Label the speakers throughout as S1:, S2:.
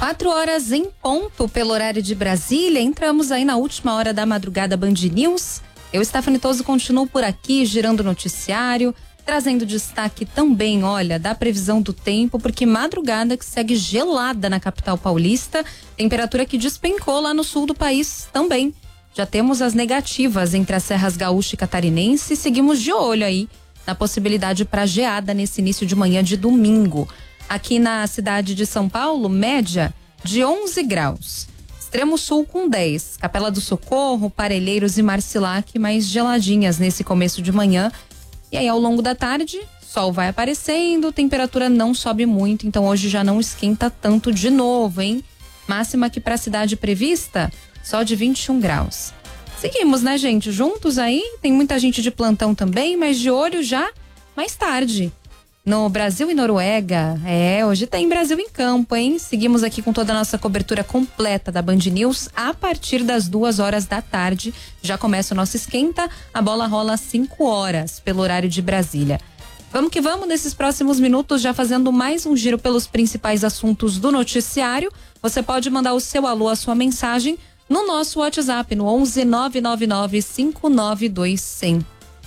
S1: 4 horas em ponto pelo horário de Brasília. Entramos aí na última hora da madrugada Band News. Eu, Stephanie Toso, continuo por aqui, girando o noticiário, trazendo destaque também, olha, da previsão do tempo, porque madrugada que segue gelada na capital paulista, temperatura que despencou lá no sul do país também. Já temos as negativas entre as serras gaúcha e catarinense e seguimos de olho aí na possibilidade para geada nesse início de manhã de domingo. Aqui na cidade de São Paulo, média de 11 graus. Extremo sul com 10. Capela do Socorro, Parelheiros e Marcilac mais geladinhas nesse começo de manhã. E aí ao longo da tarde, sol vai aparecendo, temperatura não sobe muito, então hoje já não esquenta tanto de novo, hein? Máxima aqui para a cidade prevista, só de 21 graus. Seguimos, né, gente? Juntos aí, tem muita gente de plantão também, mas de olho já mais tarde. No Brasil e Noruega, hoje tem Brasil em campo, hein? Seguimos aqui com toda a nossa cobertura completa da Band News a partir das 2 horas da tarde. Já começa o nosso esquenta, a bola rola às 5 horas pelo horário de Brasília. Vamos que vamos nesses próximos minutos, já fazendo mais um giro pelos principais assuntos do noticiário. Você pode mandar o seu alô, a sua mensagem no nosso WhatsApp, no 11 999 592 100.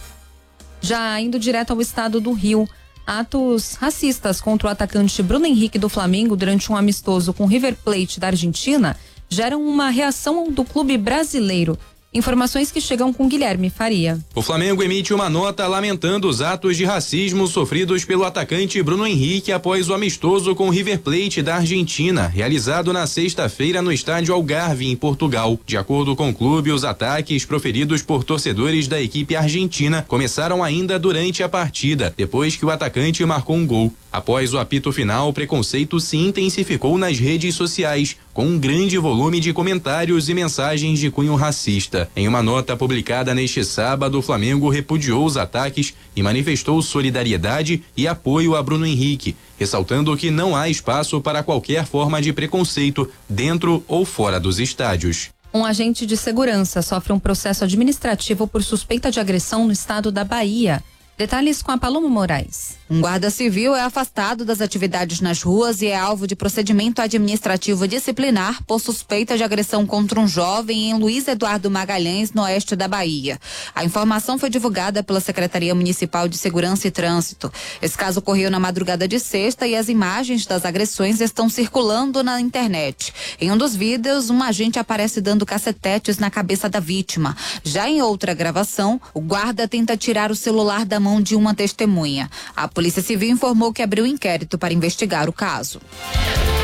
S1: Já indo direto ao estado do Rio, atos racistas contra o atacante Bruno Henrique do Flamengo durante um amistoso com River Plate da Argentina geram uma reação do clube brasileiro. Informações que chegam com Guilherme Faria.
S2: O Flamengo emite uma nota lamentando os atos de racismo sofridos pelo atacante Bruno Henrique após o amistoso com o River Plate da Argentina, realizado na sexta-feira no estádio Algarve, em Portugal. De acordo com o clube, os ataques proferidos por torcedores da equipe argentina começaram ainda durante a partida, depois que o atacante marcou um gol. Após o apito final, o preconceito se intensificou nas redes sociais, com um grande volume de comentários e mensagens de cunho racista. Em uma nota publicada neste sábado, o Flamengo repudiou os ataques e manifestou solidariedade e apoio a Bruno Henrique, ressaltando que não há espaço para qualquer forma de preconceito dentro ou fora dos estádios.
S1: Um agente de segurança sofre um processo administrativo por suspeita de agressão no estado da Bahia. Detalhes com a Paloma Moraes.
S3: Um guarda civil é afastado das atividades nas ruas e é alvo de procedimento administrativo disciplinar por suspeita de agressão contra um jovem em Luiz Eduardo Magalhães, no oeste da Bahia. A informação foi divulgada pela Secretaria Municipal de Segurança e Trânsito. Esse caso ocorreu na madrugada de sexta e as imagens das agressões estão circulando na internet. Em um dos vídeos, um agente aparece dando cacetetes na cabeça da vítima. Já em outra gravação, o guarda tenta tirar o celular da mão de uma testemunha. A Polícia Civil informou que abriu inquérito para investigar o caso.